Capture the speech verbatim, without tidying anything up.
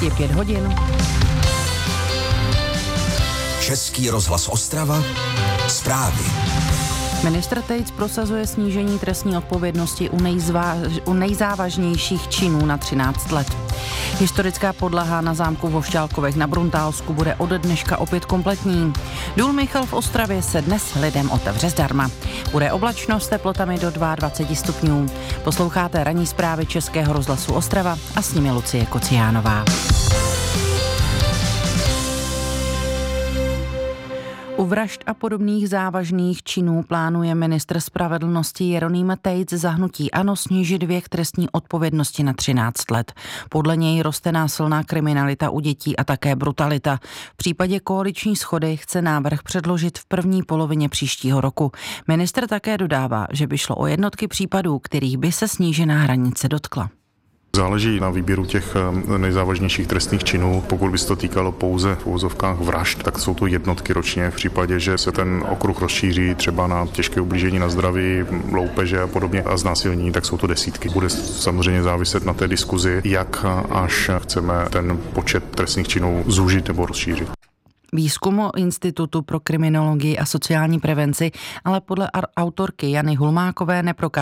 Je pět hodin. Český rozhlas Ostrava. Zprávy. Ministr Tejc prosazuje snížení trestní odpovědnosti u, nejzváž, u nejzávažnějších činů na třináct let. Historická podlaha na zámku v Hošťálkovech na Bruntálsku bude ode dneška opět kompletní. Důl Michal v Ostravě se dnes lidem otevře zdarma. Bude oblačno s teplotami do dvacet dva stupňů. Posloucháte ranní zprávy Českého rozhlasu Ostrava a s nimi Lucie Kociánová. U vražd a podobných závažných činů plánuje ministr spravedlnosti Jeroným Tejc za hnutí ANO snížit věk trestní odpovědnosti na třináct let. Podle něj roste násilná kriminalita u dětí a také brutalita. V případě koaliční shody chce návrh předložit v první polovině příštího roku. Ministr také dodává, že by šlo o jednotky případů, kterých by se snížená hranice dotkla. Záleží na výběru těch nejzávažnějších trestných činů. Pokud by se to týkalo pouze v uvozovkách vražd, tak jsou to jednotky ročně. V případě, že se ten okruh rozšíří třeba na těžké ublížení na zdraví, loupeže a podobně a znásilnění, tak jsou to desítky. Bude samozřejmě záviset na té diskuzi, jak až chceme ten počet trestných činů zúžit nebo rozšířit. Výzkum Institutu pro kriminologii a sociální prevenci ale podle autorky Jany Hulmákové neprokázal